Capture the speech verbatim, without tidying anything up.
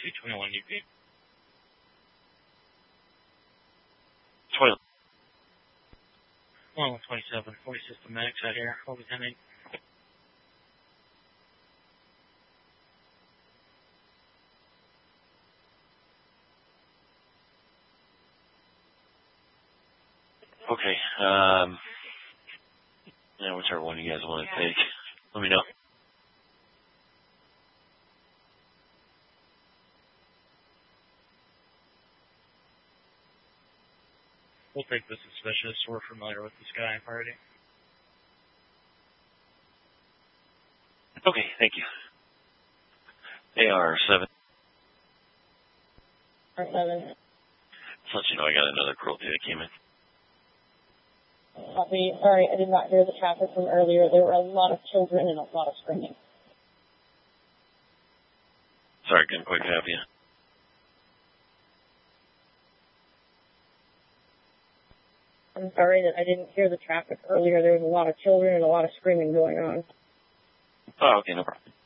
two twenty-one U P. twenty. one twenty-seven, forty System Max out here, over ten eight. Okay, um, yeah, whichever one you guys want to take, let me know. We'll take this as specialist. We're familiar with this guy already. Okay, thank you. A R seven. R seven. Just let you know I got another cruelty that came in. Copy. Sorry, I did not hear the traffic from earlier. There were a lot of children and a lot of screaming. Sorry, couldn't quite have you. I'm sorry that I didn't hear the traffic earlier. There was a lot of children and a lot of screaming going on. Oh, okay, no problem.